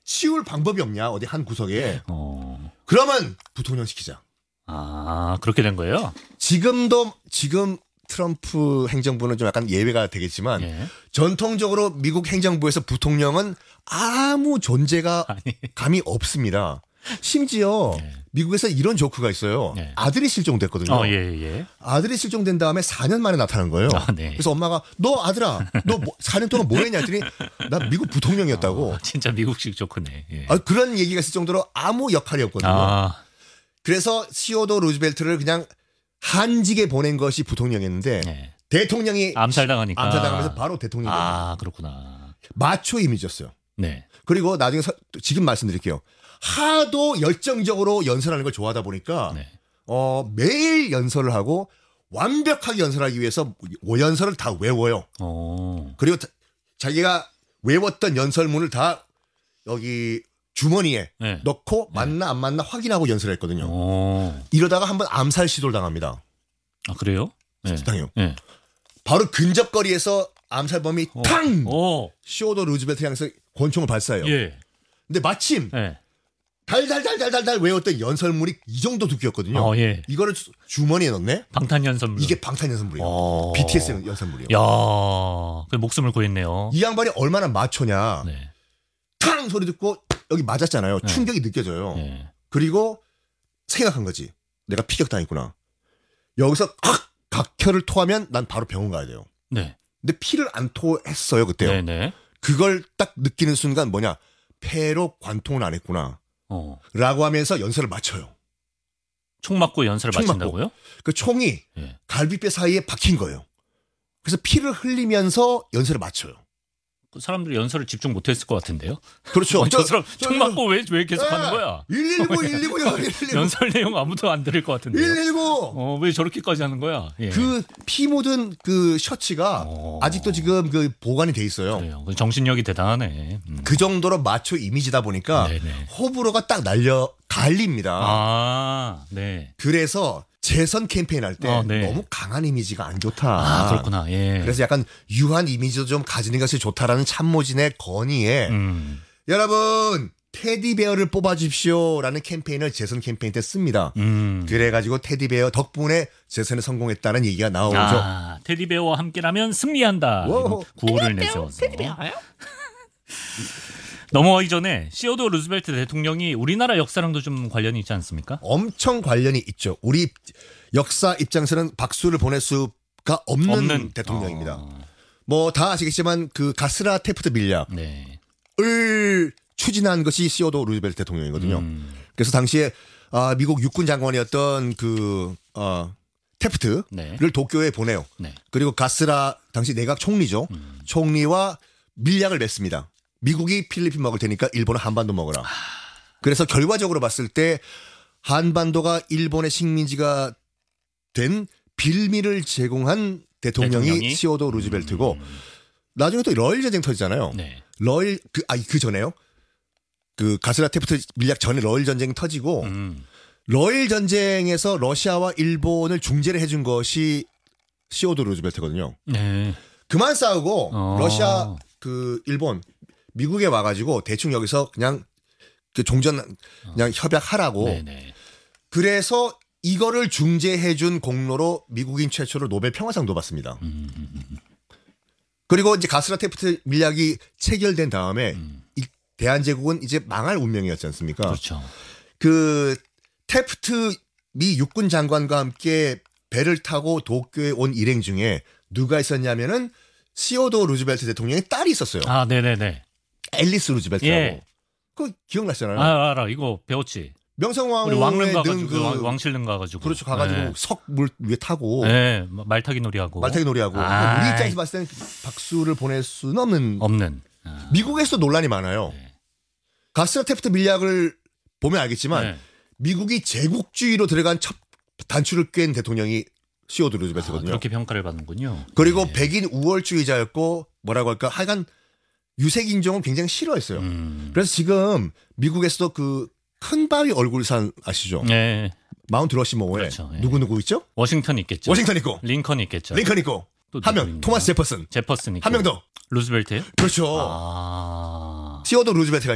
치울 방법이 없냐 어디 한 구석에. 그러면 부통령 시키자. 아 그렇게 된 거예요? 지금 트럼프 행정부는 좀 약간 예외가 되겠지만 예. 전통적으로 미국 행정부에서 부통령은 아무 존재가 감이 없습니다. 심지어 예. 미국에서 이런 조크가 있어요. 예. 아들이 실종됐거든요. 예. 아들이 실종된 다음에 4년 만에 나타난 거예요. 네. 그래서 엄마가 너 아들아 너 4년 동안 뭐 했냐 했더니 나 미국 부통령이었다고. 진짜 미국식 조크네. 예. 그런 얘기가 있을 정도로 아무 역할이 없거든요. 그래서 시오도 루즈벨트를 그냥 한직에 보낸 것이 부통령이었는데 예. 대통령이 암살당하면서 바로 대통령이 됩니다. 그렇구나. 마초 이미지였어요. 네. 그리고 나중에 지금 말씀드릴게요. 하도 열정적으로 연설하는 걸 좋아하다 보니까 네. 매일 연설을 하고 완벽하게 연설하기 위해서 연설을 다 외워요. 그리고 자기가 외웠던 연설문을 다 여기 주머니에 네. 넣고 맞나 안 맞나 확인하고 연설했거든요. 이러다가 한번 암살 시도를 당합니다. 아 그래요? 네. 당해요. 네. 바로 근접거리에서 암살범이 탕! 시오도 루즈벨트 향해서 권총을 발사해요. 예. 근데 마침 예. 달달달달달달 외웠던 연설물이 이 정도 두께였거든요. 예. 이거를 주머니에 넣네? 방탄연설물. 이게 방탄연설물이에요. BTS 연설물이에요. 야, 그 목숨을 구했네요. 이 양반이 얼마나 마초냐. 네. 탕! 소리 듣고 여기 맞았잖아요. 네. 충격이 느껴져요. 네. 그리고 생각한 거지. 내가 피격당했구나. 여기서 각혈을 토하면 난 바로 병원 가야 돼요. 네. 근데 피를 안 토했어요, 그때요. 네네. 그걸 딱 느끼는 순간 뭐냐. 폐로 관통을 안 했구나. 라고 하면서 연설을 마쳐요. 총 맞고 연설을 마친다고요? 그 총이 예. 갈비뼈 사이에 박힌 거예요. 그래서 피를 흘리면서 연설을 마쳐요. 그 사람들이 연설을 집중 못했을 것 같은데요. 그렇죠. 저 사람 총 맞고 왜 계속 하는 거야? 119. 연설 내용 아무도 안 들을 것 같은데요. 119. 왜 저렇게까지 하는 거야? 예. 그 피 묻은 그 셔츠가 아직도 지금 그 보관이 돼 있어요. 그래요. 정신력이 대단하네. 그 정도로 마초 이미지다 보니까 네네. 호불호가 딱 갈립니다. 네. 그래서 재선 캠페인 할 때 네. 너무 강한 이미지가 안 좋다. 그렇구나. 예. 그래서 약간 유한 이미지도 좀 가지는 것이 좋다라는 참모진의 건의에 여러분 테디베어를 뽑아주십시오라는 캠페인을 재선 캠페인 때 씁니다. 그래가지고 테디베어 덕분에 재선에 성공했다는 얘기가 나오죠. 테디베어와 함께라면 승리한다. 구호를 내세워서. 테디베어요? 넘어가기 전에 시어도 루즈벨트 대통령이 우리나라 역사랑도 좀 관련이 있지 않습니까? 엄청 관련이 있죠. 우리 역사 입장에서는 박수를 보낼 수가 없는 대통령입니다. 뭐 다 아시겠지만 그 가스라 테프트 밀약을 네. 추진한 것이 시어도 루즈벨트 대통령이거든요. 그래서 당시에 미국 육군 장관이었던 그 테프트를 네. 도쿄에 보내요. 네. 그리고 가스라 당시 내각 총리죠. 총리와 밀약을 맺습니다. 미국이 필리핀 먹을 테니까 일본은 한반도 먹어라. 그래서 결과적으로 봤을 때 한반도가 일본의 식민지가 된 빌미를 제공한 대통령이 시오도 루즈벨트고 나중에 또 러일 전쟁 터지잖아요. 네. 러일 그 전에요. 그 가스라 테프트 밀약 전에 러일 전쟁이 터지고 러일 전쟁에서 러시아와 일본을 중재를 해준 것이 시오도 루즈벨트거든요. 네. 그만 싸우고 러시아 그 일본 미국에 와가지고 대충 여기서 그냥 그 종전 그냥 협약하라고. 네네. 그래서 이거를 중재해준 공로로 미국인 최초로 노벨 평화상도 받습니다. 그리고 이제 가스라 테프트 밀약이 체결된 다음에 이 대한제국은 이제 망할 운명이었지 않습니까? 그렇죠. 그 테프트 미 육군 장관과 함께 배를 타고 도쿄에 온 일행 중에 누가 있었냐면은 시오도 루즈벨트 대통령의 딸이 있었어요. 네네네. 앨리스 루즈벨트라고. 예. 그거 기억나시잖아요. 알아. 이거 배웠지. 명성황후의 우리 왕릉 가가지고 그 왕실릉 가가지고. 그렇죠. 가가지고 네. 석물 위에 타고. 네. 말타기 놀이하고. 말타기 놀이하고. 우리 입장에서 봤을 때는 박수를 보낼 수는 없는. 미국에서도 논란이 많아요. 네. 가스라 테프트 밀약을 보면 알겠지만 네. 미국이 제국주의로 들어간 첫 단추를 꿰는 대통령이 시오도 루즈벨트거든요. 그렇게 평가를 받는군요. 그리고 네. 백인 우월주의자였고 뭐라고 할까 하여간 유색 인종을 굉장히 싫어했어요. 그래서 지금 미국에서도 그 큰 바위 얼굴산 아시죠? 네. 마운트 러시모어에 그렇죠. 예. 누구 있죠? 워싱턴 있겠죠. 워싱턴 있고 링컨 있겠죠. 링컨 있고 또 한 누구 명 있나? 토마스 제퍼슨 제퍼슨 있고. 한 명 더 루즈벨트요? 그렇죠. 시어도 루즈벨트가